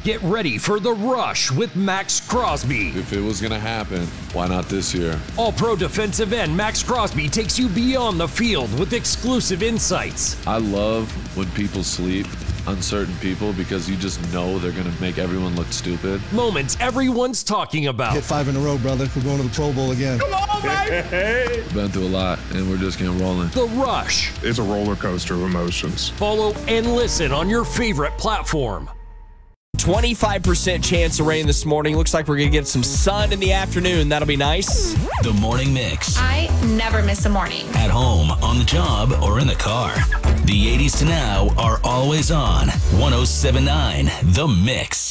Get ready for The Rush with Max Crosby. If it was going to happen, why not this year? All-pro defensive end Max Crosby takes you beyond the field with exclusive insights. I love when people sleep on certain people because you just know they're going to make everyone look stupid. Moments everyone's talking about. Hit 5 in a row, brother. We're going to the Pro Bowl again. Come on, baby! Been through a lot, and we're just getting rolling. The Rush. It's a roller coaster of emotions. Follow and listen on your favorite platform. 25% chance of rain this morning. Looks like we're going to get some sun in the afternoon. That'll be nice. The Morning Mix. I never miss a morning. At home, on the job, or in the car. The 80s to now are always on. 107.9 The Mix.